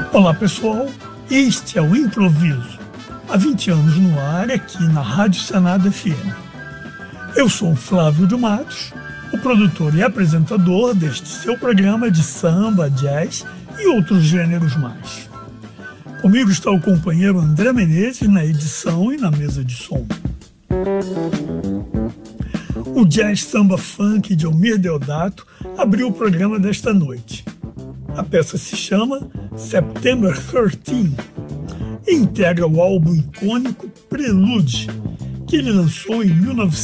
Olá pessoal, este é o Improviso, há 20 anos no ar aqui na Rádio Senado FM. Eu sou o Flávio de Matos, o produtor e apresentador deste seu programa de samba, jazz e outros gêneros mais. Comigo está o companheiro André Menezes na edição e na mesa de som. O jazz samba funk de Almir Deodato abriu o programa desta noite. A peça se chama September 13 e integra o álbum icônico Prelude, que ele lançou em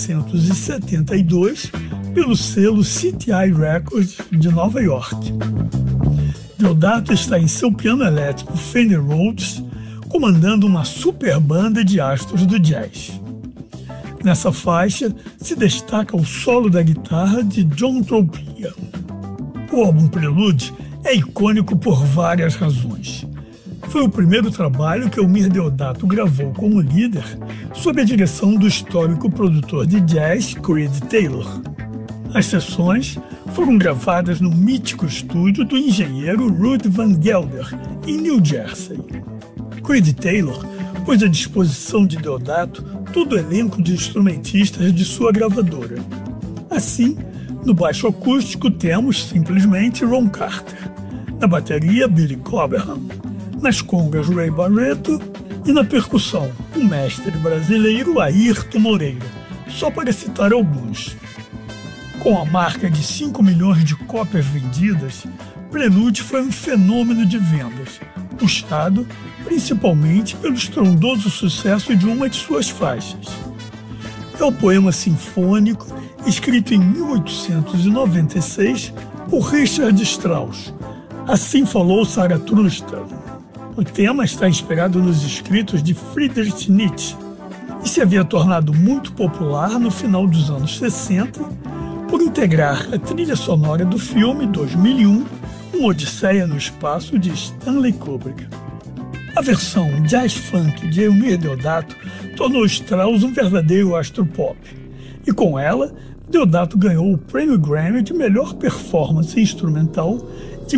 1972 pelo selo CTI Records de Nova York. Deodato está em seu piano elétrico Fender Rhodes, comandando uma super banda de astros do jazz. Nessa faixa se destaca o solo da guitarra de John Tropia. O álbum Prelude é icônico por várias razões. Foi o primeiro trabalho que Almir Deodato gravou como líder, sob a direção do histórico produtor de jazz Creed Taylor. As sessões foram gravadas no mítico estúdio do engenheiro Rudy Van Gelder, em New Jersey. Creed Taylor pôs à disposição de Deodato todo o elenco de instrumentistas de sua gravadora. Assim, no baixo acústico temos simplesmente Ron Carter, na bateria Billy Cobham, nas congas Ray Barretto e na percussão o mestre brasileiro Ayrton Moreira, só para citar alguns. Com a marca de 5 milhões de cópias vendidas, Prelude foi um fenômeno de vendas, puxado principalmente pelo estrondoso sucesso de uma de suas faixas. É o poema sinfônico escrito em 1896 por Richard Strauss. Assim falou Zaratustra. O tema está inspirado nos escritos de Friedrich Nietzsche e se havia tornado muito popular no final dos anos 60 por integrar a trilha sonora do filme 2001, Uma Odisseia no Espaço, de Stanley Kubrick. A versão jazz-funk de Almir Deodato tornou Strauss um verdadeiro astro pop, e com ela, Deodato ganhou o Prêmio Grammy de Melhor Performance Instrumental de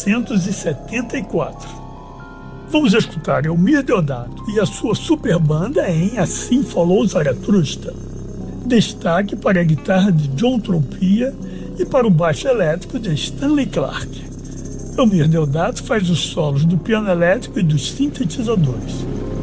1974. Vamos escutar Almir Deodato e a sua super banda em Assim Falou Zaratustra. Destaque para a guitarra de John Tropia e para o baixo elétrico de Stanley Clarke. Almir Deodato faz os solos do piano elétrico e dos sintetizadores.